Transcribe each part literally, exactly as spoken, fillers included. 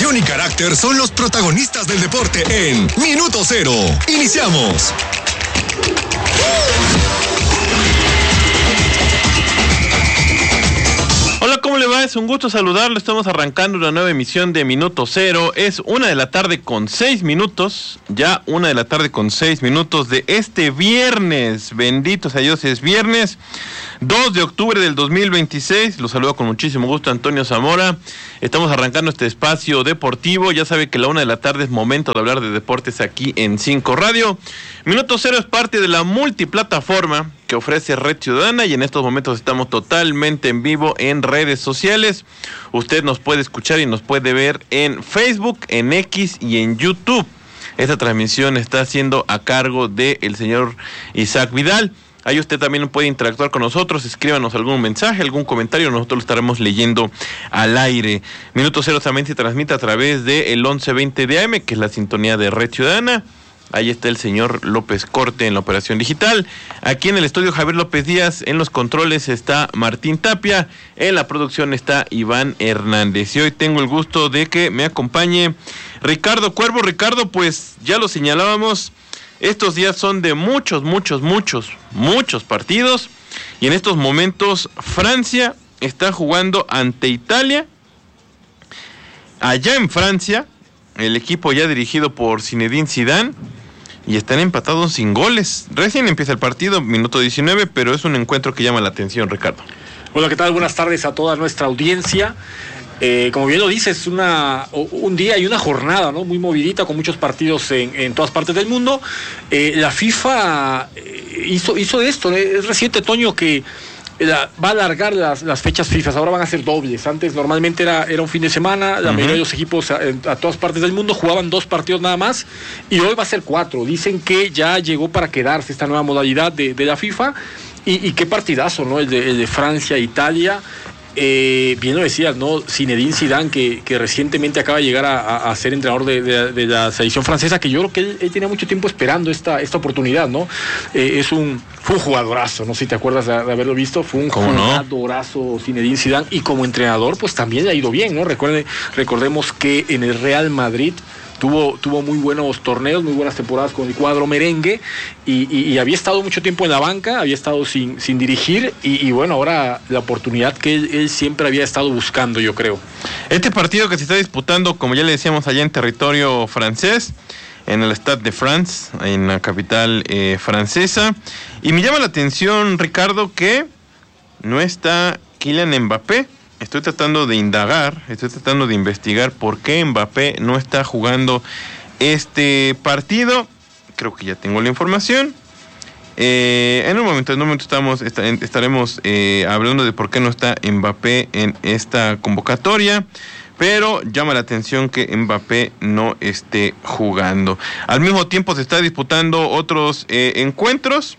Pasión y carácter son los protagonistas del deporte en Minuto Cero. Iniciamos. Hola, ¿cómo le va? Es un gusto saludarlo. Estamos arrancando una nueva emisión de Minuto Cero. Es una de la tarde con seis minutos. Ya una de la tarde con seis minutos de este viernes. Bendito sea Dios, es viernes dos de octubre del dos mil veintiséis. Los saludo con muchísimo gusto, Antonio Zamora. Estamos arrancando este espacio deportivo. Ya sabe que la una de la tarde es momento de hablar de deportes aquí en cinco Radio. Minuto Cero es parte de la multiplataforma que ofrece Red Ciudadana y en estos momentos estamos totalmente en vivo en redes sociales. Usted nos puede escuchar y nos puede ver en Facebook, en X y en YouTube. Esta transmisión está siendo a cargo del señor Isaac Vidal. Ahí usted también puede interactuar con nosotros, escríbanos algún mensaje, algún comentario, nosotros lo estaremos leyendo al aire. Minuto Cero también se transmite a través del once veinte de A M, que es la sintonía de Red Ciudadana. Ahí está el señor López Corte en la operación digital. Aquí en el estudio Javier López Díaz, en los controles está Martín Tapia, en la producción está Iván Hernández. Y hoy tengo el gusto de que me acompañe Ricardo Cuervo. Ricardo, pues ya lo señalábamos, estos días son de muchos, muchos, muchos, muchos partidos. Y en estos momentos Francia está jugando ante Italia. Allá en Francia, el equipo ya dirigido por Zinedine Zidane, y están empatados sin goles. Recién empieza el partido, minuto diecinueve, pero es un encuentro que llama la atención, Ricardo. Hola, ¿qué tal? Buenas tardes a toda nuestra audiencia. Eh, como bien lo dices, una, un día y una jornada, ¿no?, muy movidita, con muchos partidos en, en todas partes del mundo. Eh, la FIFA hizo, hizo esto, ¿eh? Es reciente, Toño, que La, va a alargar las, las fechas FIFA, ahora van a ser dobles. Antes normalmente era, era un fin de semana, la uh-huh. mayoría de los equipos a, a todas partes del mundo jugaban dos partidos nada más, y hoy va a ser cuatro. Dicen que ya llegó para quedarse esta nueva modalidad de, de la FIFA, y, y qué partidazo, ¿no? El de, el de Francia, Italia. Eh, bien lo decías, ¿no? Zinedine Zidane, que, que recientemente acaba de llegar a, a ser entrenador de, de, de la selección francesa, que yo creo que él, él tenía mucho tiempo esperando esta, esta oportunidad, ¿no? Eh, es un, fue un jugadorazo, no sé si te acuerdas de, de haberlo visto, fue un jugadorazo no? Zinedine Zidane, y como entrenador pues también le ha ido bien, ¿no? Recuerde, recordemos que en el Real Madrid Tuvo, tuvo muy buenos torneos, muy buenas temporadas con el cuadro merengue, y, y, y había estado mucho tiempo en la banca, había estado sin, sin dirigir, y, y bueno, ahora la oportunidad que él, él siempre había estado buscando, yo creo. Este partido que se está disputando, como ya le decíamos, allá en territorio francés, en el Stade de France, en la capital eh, francesa, y me llama la atención, Ricardo, que no está Kylian Mbappé. Estoy tratando de indagar, estoy tratando de investigar por qué Mbappé no está jugando este partido. Creo que ya tengo la información. Eh, en un momento, en un momento estamos, estaremos eh, hablando de por qué no está Mbappé en esta convocatoria. Pero llama la atención que Mbappé no esté jugando. Al mismo tiempo se está disputando otros eh, encuentros.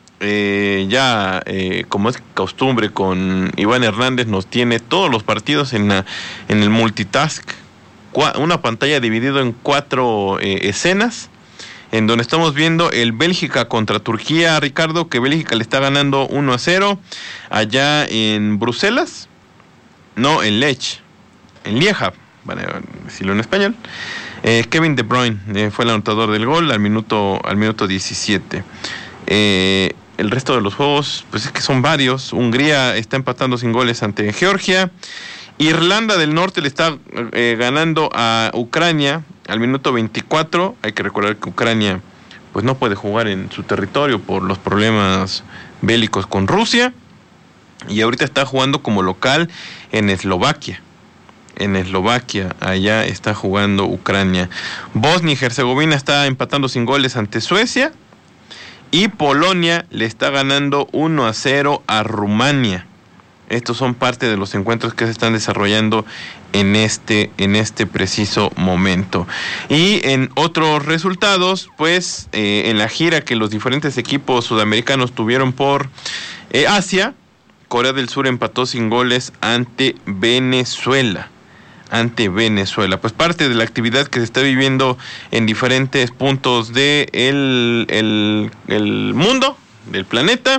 Eh, ya eh, como es costumbre con Iván Hernández, nos tiene todos los partidos en, la, en el multitask, una pantalla dividida en cuatro eh, escenas, en donde estamos viendo el Bélgica contra Turquía, Ricardo, que Bélgica le está ganando uno a cero allá en Bruselas, no, en Lech, en Lieja, bueno, decirlo en español. eh, Kevin De Bruyne eh, fue el anotador del gol al minuto, al minuto diecisiete. eh, El resto de los juegos, pues es que son varios. Hungría está empatando sin goles ante Georgia. Irlanda del Norte le está eh, ganando a Ucrania al minuto veinticuatro. Hay que recordar que Ucrania pues no puede jugar en su territorio por los problemas bélicos con Rusia. Y ahorita está jugando como local en Eslovaquia. En Eslovaquia, allá está jugando Ucrania. Bosnia y Herzegovina está empatando sin goles ante Suecia. Y Polonia le está ganando uno a cero a Rumania. Estos son parte de los encuentros que se están desarrollando en este, en este preciso momento. Y en otros resultados, pues eh, en la gira que los diferentes equipos sudamericanos tuvieron por eh, Asia, Corea del Sur empató sin goles ante Venezuela. ante Venezuela. Pues parte de la actividad que se está viviendo en diferentes puntos de el, el, el mundo, del planeta.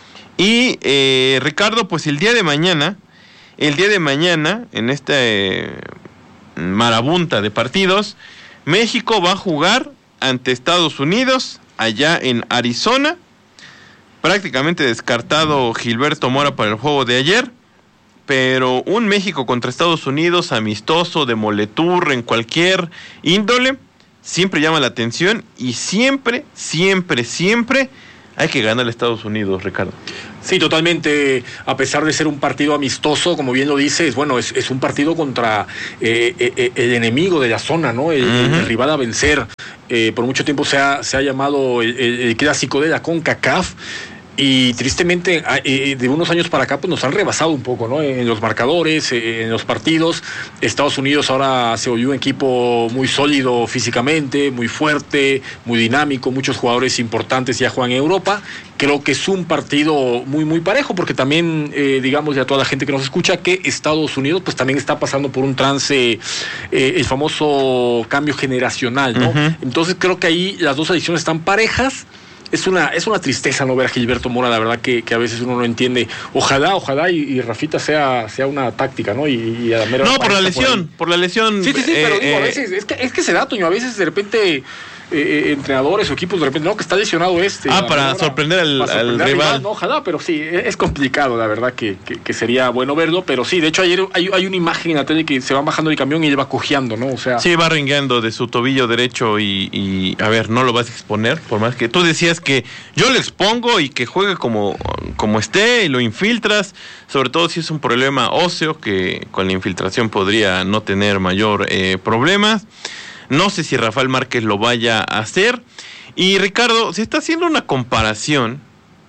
Y eh, Ricardo, pues el día de mañana, el día de mañana, en este, marabunta de partidos. México va a jugar ante Estados Unidos, allá en Arizona. Prácticamente descartado Gilberto Mora para el juego de ayer, pero un México contra Estados Unidos, amistoso, de moletur, en cualquier índole, siempre llama la atención y siempre, siempre, siempre hay que ganar a Estados Unidos, Ricardo. Sí, totalmente. A pesar de ser un partido amistoso, como bien lo dices, bueno, es, es un partido contra eh, eh, el enemigo de la zona, ¿no? El, uh-huh. el rival a vencer. Eh, por mucho tiempo se ha, se ha llamado el, el, el clásico de la CONCACAF. Y tristemente, eh, de unos años para acá, pues nos han rebasado un poco, ¿no? En los marcadores, eh, en los partidos. Estados Unidos ahora se volvió un equipo muy sólido físicamente, muy fuerte, muy dinámico. Muchos jugadores importantes ya juegan en Europa. Creo que es un partido muy, muy parejo, porque también, eh, digamos, a toda la gente que nos escucha, que Estados Unidos, pues también está pasando por un trance, eh, el famoso cambio generacional, ¿no? Uh-huh. Entonces creo que ahí las dos ediciones están parejas. Es una, es una tristeza no ver a Gilberto Mora, la verdad que, que a veces uno no entiende. Ojalá, ojalá y, y Rafita sea, sea una táctica, ¿no? Y, y a la mera no, por la lesión, por, por la lesión. Sí, sí, sí, eh, pero digo, eh, a veces, es que, es que se da, Toño, a veces de repente eh, entrenadores o equipos de repente, no, que está lesionado este. Ah, para ahora, sorprender al, para sorprender al rival. rival. No, ojalá, pero sí, es complicado, la verdad que, que, que sería bueno verlo, pero sí, de hecho ayer hay, hay una imagen en la tele que se va bajando el camión y él va cojeando, ¿no? O sea. Sí, va ringueando de su tobillo derecho y, y, a ver, no lo vas a exponer, por más que tú decías que yo lo expongo y que juegue como, como esté y lo infiltras, sobre todo si es un problema óseo, que con la infiltración podría no tener mayor eh, problemas. No sé si Rafael Márquez lo vaya a hacer. Y Ricardo, se está haciendo una comparación.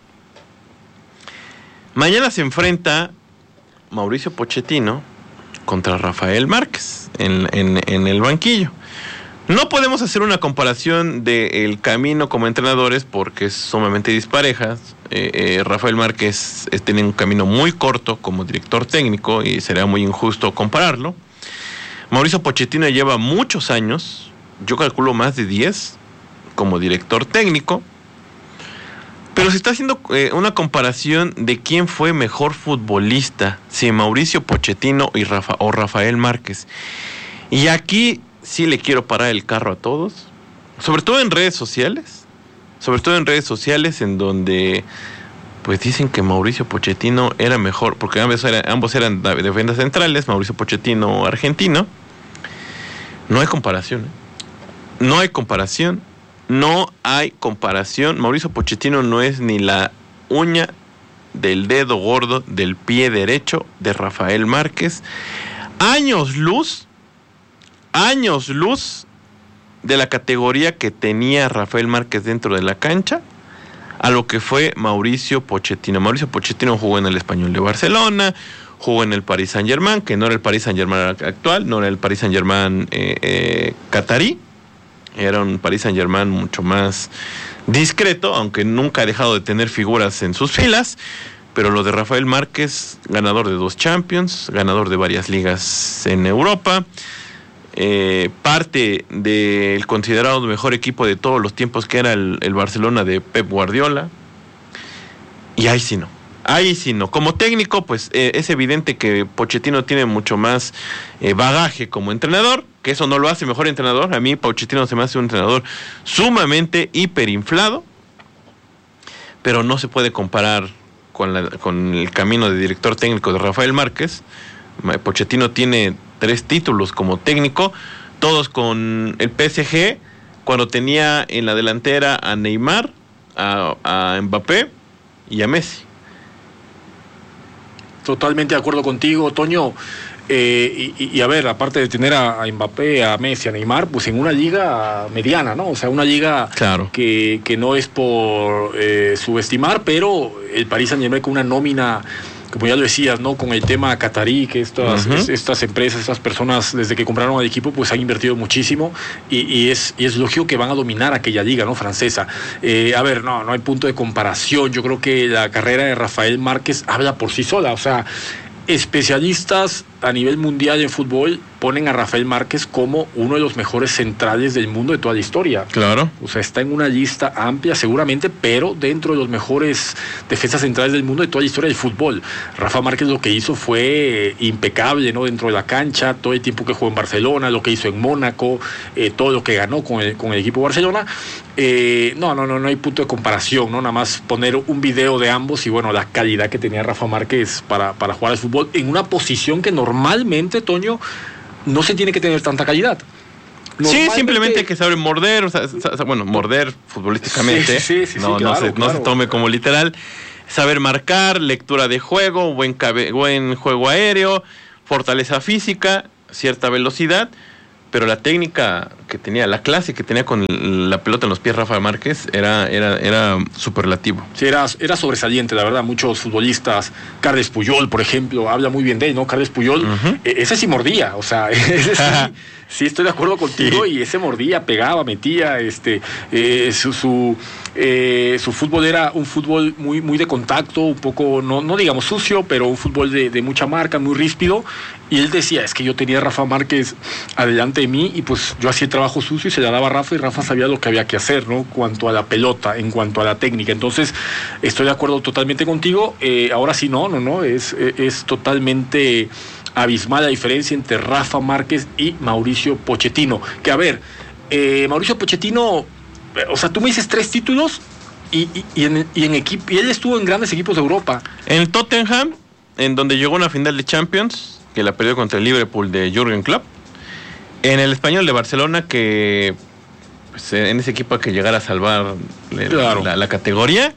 Mañana se enfrenta Mauricio Pochettino contra Rafael Márquez en, en, en el banquillo. No podemos hacer una comparación del camino como entrenadores porque es sumamente disparejas. Eh, eh, Rafael Márquez eh, tiene un camino muy corto como director técnico y sería muy injusto compararlo. Mauricio Pochettino lleva muchos años, yo calculo más de diez, como director técnico, pero se está haciendo eh, una comparación de quién fue mejor futbolista, si Mauricio Pochettino y Rafa, o Rafael Márquez. Y aquí sí le quiero parar el carro a todos, sobre todo en redes sociales, sobre todo en redes sociales en donde pues dicen que Mauricio Pochettino era mejor, porque ambos eran, ambos eran defensas centrales, Mauricio Pochettino argentino. No hay comparación, ¿eh? No hay comparación, no hay comparación. Mauricio Pochettino no es ni la uña del dedo gordo del pie derecho de Rafael Márquez. Años luz, años luz de la categoría que tenía Rafael Márquez dentro de la cancha a lo que fue Mauricio Pochettino. Mauricio Pochettino jugó en el Español de Barcelona, jugó en el Paris Saint-Germain, que no era el Paris Saint-Germain actual, no era el Paris Saint-Germain eh, eh, catarí, era un Paris Saint-Germain mucho más discreto, aunque nunca ha dejado de tener figuras en sus filas. Pero lo de Rafael Márquez, ganador de dos Champions, ganador de varias ligas en Europa, Eh, parte del considerado mejor equipo de todos los tiempos, que era el, el Barcelona de Pep Guardiola. Y ahí sí no, ahí sí no. Como técnico, pues eh, es evidente que Pochettino tiene mucho más eh, bagaje como entrenador, que eso no lo hace mejor entrenador. A mí Pochettino se me hace un entrenador sumamente hiperinflado, pero no se puede comparar con, la, con el camino de director técnico de Rafael Márquez. Pochettino tiene tres títulos como técnico, todos con el P S G, cuando tenía en la delantera a Neymar, a, a Mbappé y a Messi. Totalmente de acuerdo contigo, Toño. Eh, y, y a ver, aparte de tener a, a Mbappé, a Messi, a Neymar, pues en una liga mediana, ¿no? O sea, una liga claro. que, que no es por eh, subestimar, pero el Paris Saint-Germain con una nómina, como ya lo decías, ¿no? Con el tema catarí, que estas, uh-huh. es, estas empresas, estas personas, desde que compraron al equipo, pues han invertido muchísimo y, y, es, y es lógico que van a dominar aquella liga, ¿no? Francesa. Eh, a ver, no, no hay punto de comparación. Yo creo que la carrera de Rafael Márquez habla por sí sola. O sea, especialistas a nivel mundial en fútbol ponen a Rafael Márquez como uno de los mejores centrales del mundo de toda la historia. Claro. O sea, está en una lista amplia seguramente, pero dentro de los mejores defensas centrales del mundo de toda la historia del fútbol. Rafa Márquez lo que hizo fue impecable, ¿no? Dentro de la cancha, todo el tiempo que jugó en Barcelona, lo que hizo en Mónaco, eh, todo lo que ganó con el, con el equipo Barcelona. Eh, no, no, no, no hay punto de comparación, ¿no? Nada más poner un video de ambos y bueno, la calidad que tenía Rafa Márquez para, para jugar al fútbol en una posición que normalmente, Toño, no se tiene que tener tanta calidad. Sí, simplemente que saber morder, o sea, bueno, morder futbolísticamente, sí, sí, sí, no, sí, no, claro, se, claro. no se tome como literal, saber marcar, lectura de juego, buen, cabe, buen juego aéreo, fortaleza física, cierta velocidad, pero la técnica que tenía, la clase que tenía con la pelota en los pies Rafa Márquez era, era, era superlativo. Sí, era, era sobresaliente, la verdad. Muchos futbolistas, Carles Puyol, por ejemplo, habla muy bien de él, ¿no? Carles Puyol, uh-huh. eh, ese sí mordía, o sea, ese sí, sí estoy de acuerdo contigo, sí. Y ese mordía, pegaba, metía, este, eh, su, su, eh, su fútbol era un fútbol muy, muy de contacto, un poco, no, no digamos sucio, pero un fútbol de, de mucha marca, muy ríspido. Y él decía, es que yo tenía a Rafa Márquez adelante de mí y pues yo hacía el trabajo sucio y se le daba a Rafa y Rafa sabía lo que había que hacer, ¿no? En cuanto a la pelota, en cuanto a la técnica. Entonces, estoy de acuerdo totalmente contigo. Eh, ahora sí, no, no, no, es, es totalmente abismal la diferencia entre Rafa Márquez y Mauricio Pochettino. Que a ver, eh, Mauricio Pochettino, o sea, tú me dices tres títulos y, y, y, en, y, en equipo, y él estuvo en grandes equipos de Europa. En el Tottenham, en donde llegó a una final de Champions, que la perdió contra el Liverpool de Jürgen Klopp. En el Español de Barcelona, que pues, en ese equipo hay que llegar a salvar claro. la, la categoría.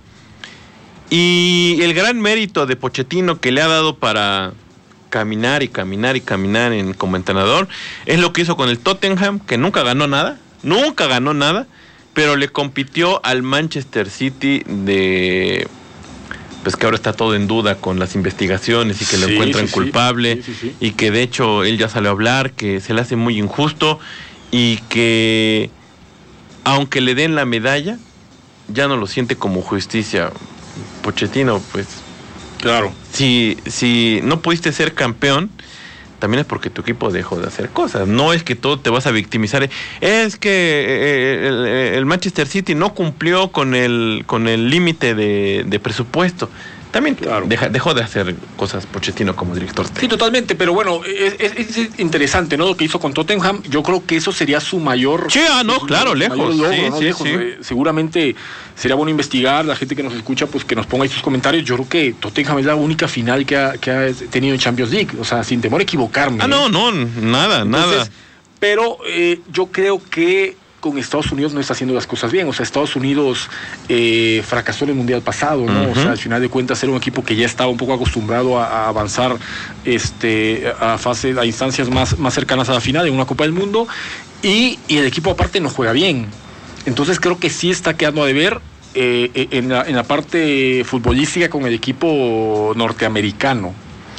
Y el gran mérito de Pochettino que le ha dado para caminar y caminar y caminar en, como entrenador es lo que hizo con el Tottenham, que nunca ganó nada, nunca ganó nada, pero le compitió al Manchester City de... pues que ahora está todo en duda con las investigaciones y que lo sí, encuentran sí, culpable sí, sí, sí. Y que de hecho él ya salió a hablar, que se le hace muy injusto y que aunque le den la medalla, ya no lo siente como justicia. Pochettino, pues claro, si, si no pudiste ser campeón, también es porque tu equipo dejó de hacer cosas. No es que todo te vas a victimizar. Es que el, el Manchester City no cumplió con el con el límite de, de presupuesto. También claro. deja, dejó de hacer cosas Pochettino como director técnico. Sí, totalmente, pero bueno, es, es, es interesante, ¿no? Lo que hizo con Tottenham, yo creo que eso sería su mayor... Sí, ah, no, claro, lejos. Logro, sí, ¿no? sí, lejos. sí. Seguramente sería bueno investigar, la gente que nos escucha, pues que nos ponga ahí sus comentarios. Yo creo que Tottenham es la única final que ha, que ha tenido en Champions League, o sea, sin temor a equivocarme. Ah, no, no, nada, Entonces, nada. Pero eh, yo creo que con Estados Unidos no está haciendo las cosas bien. O sea, Estados Unidos eh, fracasó en el Mundial pasado, ¿no? Uh-huh. O sea, al final de cuentas era un equipo que ya estaba un poco acostumbrado a, a avanzar este, a fase, a instancias más, más cercanas a la final en una Copa del Mundo. Y, y el equipo aparte no juega bien. Entonces creo que sí está quedando a deber eh, en, la, en la parte futbolística con el equipo norteamericano.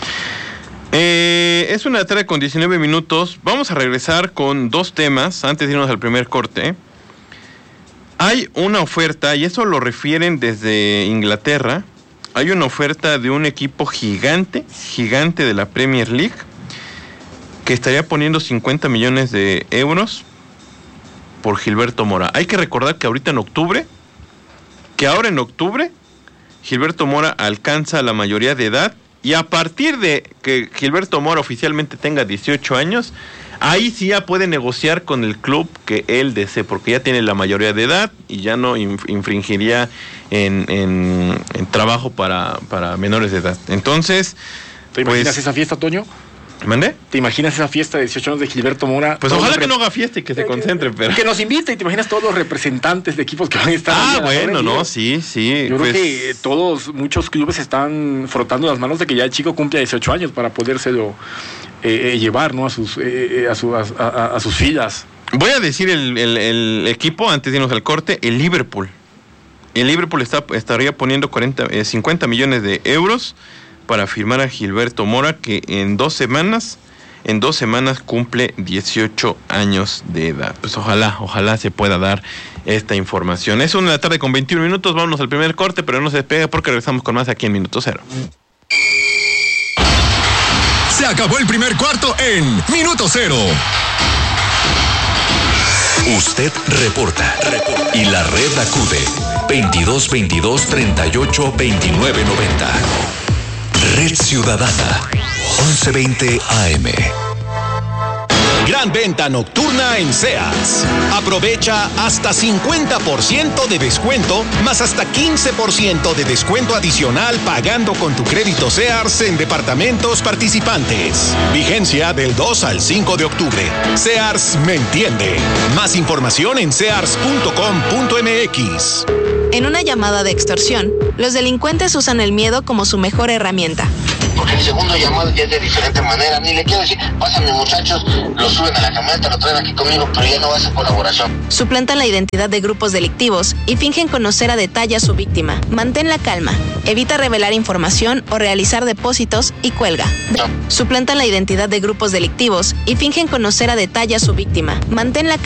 Eh, es una tarde con diecinueve minutos. Vamos a regresar con dos temas antes de irnos al primer corte. Hay una oferta, y eso lo refieren desde Inglaterra. Hay una oferta de un equipo gigante, gigante de la Premier League, que estaría poniendo cincuenta millones de euros por Gilberto Mora. Hay que recordar que ahorita en octubre, que ahora en octubre, Gilberto Mora alcanza la mayoría de edad. Y a partir de que Gilberto Mora oficialmente tenga dieciocho años, ahí sí ya puede negociar con el club que él desee, porque ya tiene la mayoría de edad y ya no infringiría en, en, en trabajo para, para menores de edad. Entonces, ¿te imaginas pues, esa fiesta, Toño? ¿Mandé? ¿Te imaginas esa fiesta de dieciocho años de Gilberto Mora? Pues ojalá que no haga fiesta y que se concentre, pero... Que nos invite y te imaginas todos los representantes de equipos que van a estar... Ah, bueno, no, sí, sí. Yo pues... creo que todos, muchos clubes están frotando las manos de que ya el chico cumpla dieciocho años para podérselo eh, eh, llevar, ¿no? A sus, eh, a, su, a, a, a sus filas. Voy a decir el, el, el equipo, antes de irnos al corte, el Liverpool. El Liverpool está, estaría poniendo cuarenta, eh, cincuenta millones de euros para firmar a Gilberto Mora, que en dos semanas, en dos semanas cumple dieciocho años de edad. Pues ojalá, ojalá se pueda dar esta información. Es una de la tarde con veintiún minutos, vámonos al primer corte, pero no se despegue porque regresamos con más aquí en Minuto Cero. Se acabó el primer cuarto en Minuto Cero. Usted reporta, reporta y la red acude. veintidós veintidós treinta y ocho veintinueve noventa. Red Ciudadana, once veinte A M. Gran venta nocturna en Sears. Aprovecha hasta cincuenta por ciento de descuento, más hasta quince por ciento de descuento adicional pagando con tu crédito Sears en departamentos participantes. Vigencia del dos al cinco de octubre. Sears me entiende. Más información en sears punto com punto m x. En una llamada de extorsión, los delincuentes usan el miedo como su mejor herramienta. Porque el segundo llamado ya es de diferente manera. Ni le quiero decir, pásame muchachos, lo suben a la camioneta, lo traen aquí conmigo, pero ya no va a ser colaboración. Suplantan la identidad de grupos delictivos y fingen conocer a detalle a su víctima. Mantén la calma, evita revelar información o realizar depósitos y cuelga. No. Suplantan la identidad de grupos delictivos y fingen conocer a detalle a su víctima. Mantén la